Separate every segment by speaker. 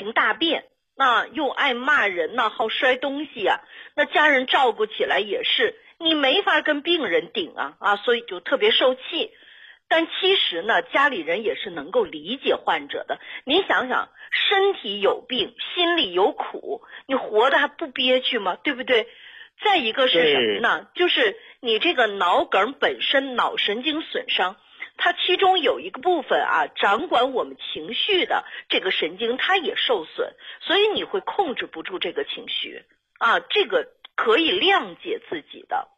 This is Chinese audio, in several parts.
Speaker 1: 行大便，那又爱骂人呐，好摔东西啊，那家人照顾起来也是你没法跟病人顶啊，所以就特别受气。但其实呢，家里人也是能够理解患者的。您想想，身体有病，心里有苦，你活得还不憋屈吗？对不对？再一个是什么呢？就是你这个脑梗本身脑神经损伤，它其中有一个部分啊，掌管我们情绪的这个神经它也受损，所以你会控制不住这个情绪啊，这个可以谅解自己的。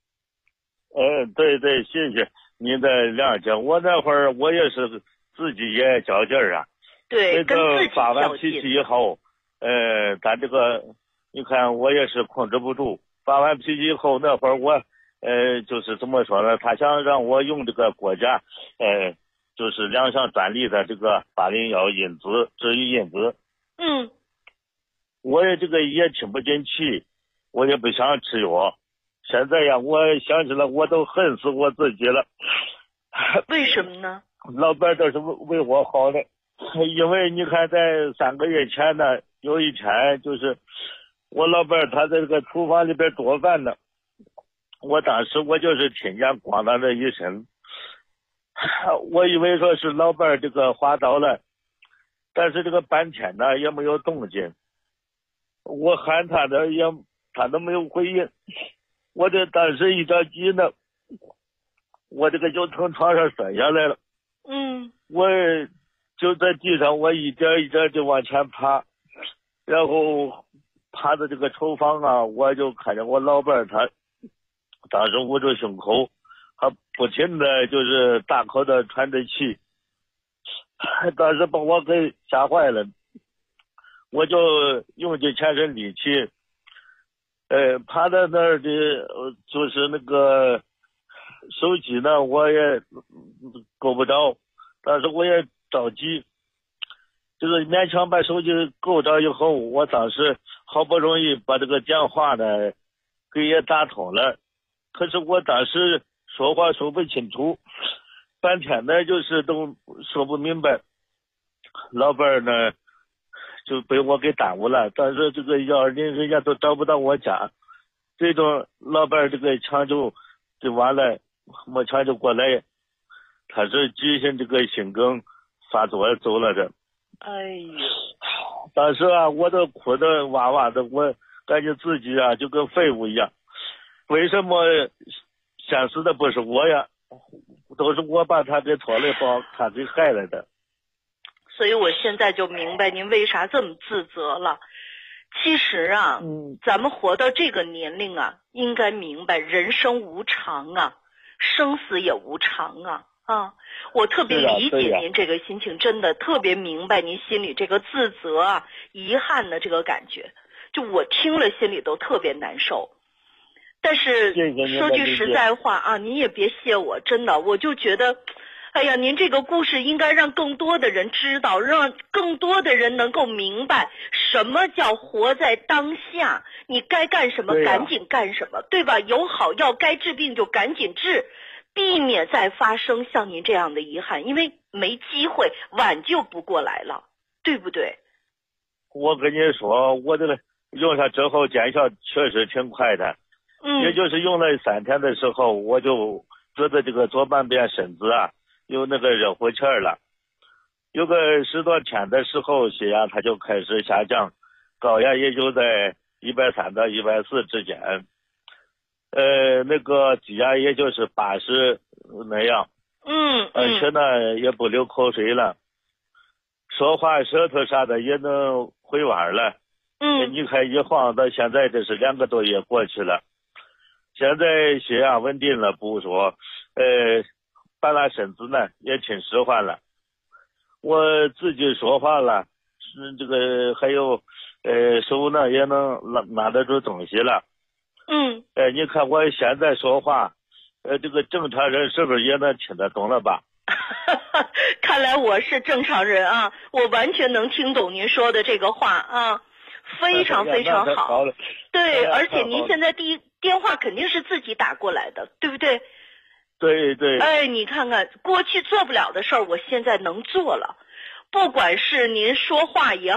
Speaker 2: 对对，谢谢您的谅解。我那会儿我也是自己也较劲儿啊。
Speaker 1: 对，跟自己
Speaker 2: 发完
Speaker 1: 较劲。
Speaker 2: 脾气以后，咱这个你看我也是控制不住。发完脾气以后，那会儿我就是怎么说呢？他想让我用这个国家就是两项专利的这个巴林药因子治愈因子。我也这个也听不进去，我也不想吃药。现在呀，我想起来我都恨死我自己了。
Speaker 1: 为什么呢？
Speaker 2: 老板都是为我好的，因为你看在3个月前呢，有一天就是我老板他在这个厨房里边做饭呢，我当时我就是听见咣当的一声，我以为说是老板这个滑倒了，但是这个半天呢也没有动静，我喊他的他都没有回应。我这当时一着急呢，我这个就从床上摔下来了。我就在地上，我一点一点就往前爬，然后爬到这个厨房啊，我就看见我老伴他当时捂住胸口，他不停的就是大口的喘着气，当时把我给吓坏了。我就用尽全身力气爬到那儿的就是那个手机呢我也够不着，但是我也着急，就是勉强把手机够着以后，我当时好不容易把这个电话呢给也打通了，可是我当时说话说不清楚，半天呢就是都说不明白，老板呢就被我给耽误了。但是这个120人家都找不到我家，最终老板这个抢救就完了，没抢救过来，他是急性这个心梗发作走了的。
Speaker 1: 哎呦，
Speaker 2: 当时啊我都哭得哇哇的，我感觉自己啊就跟废物一样。为什么先死的不是我呀？都是我把他给拖累，把他给害了的。
Speaker 1: 所以我现在就明白您为啥这么自责了。其实啊，咱们活到这个年龄啊，应该明白人生无常啊，生死也无常啊。我特别理解您这个心情，真的特别明白您心里这个自责啊、遗憾的这个感觉，就我听了心里都特别难受。但是说句实在话啊，您也别谢我，真的，我就觉得哎呀，您这个故事应该让更多的人知道，让更多的人能够明白什么叫活在当下，你该干什么赶紧干什么，对吧？有好药该治病就赶紧治，避免再发生像您这样的遗憾，因为没机会挽救不过来了，对不对？
Speaker 2: 我跟你说，我这个用上之后见效确实挺快的，也就是用了3天的时候，我就觉得这个左半边身子啊有那个热乎气儿了，有个10多天的时候，血压它就开始下降，高压也就在130到140之间，那个低压也就是80那样，而且呢也不流口水了，说话舌头啥的也能回弯了，你看一晃到现在这是2个多月过去了，现在血压稳定了不说，半拉身子呢也挺使唤了，我自己说话了，这个还有手呢也能拿得住东西了。你看我现在说话，这个正常人是不是也能听得懂了吧？
Speaker 1: 看来我是正常人啊，我完全能听懂您说的这个话啊，非常非常好。对，而且您现在电话肯定是自己打过来的，对不对？
Speaker 2: 对对。
Speaker 1: 哎，你看看过去做不了的事儿，我现在能做了，不管是您说话也